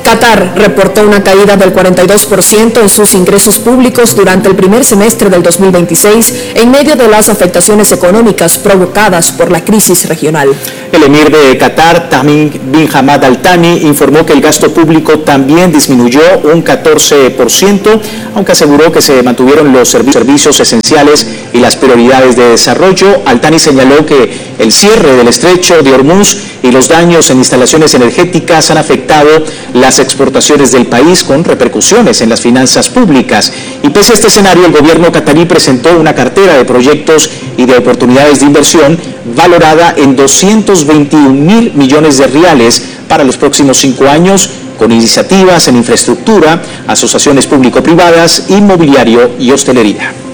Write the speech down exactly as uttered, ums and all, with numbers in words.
Qatar reportó una caída del cuarenta y dos por ciento en sus ingresos públicos durante el primer semestre del dos mil veintiséis en medio de las afectaciones económicas provocadas por la crisis regional. El emir de Qatar, Tamim bin Hamad Al Thani, informó que el gasto público también disminuyó un catorce por ciento, aunque aseguró que se mantuvieron los servicios esenciales y las prioridades de desarrollo. Al Thani señaló que el cierre del estrecho de Hormuz y los daños en instalaciones energéticas han afectado las exportaciones del país, con repercusiones en las finanzas públicas. Y pese a este escenario, el gobierno catarí presentó una cartera de proyectos y de oportunidades de inversión valorada en doscientos veintiún mil millones de riales para los próximos cinco años, con iniciativas en infraestructura, asociaciones público-privadas, inmobiliario y hostelería.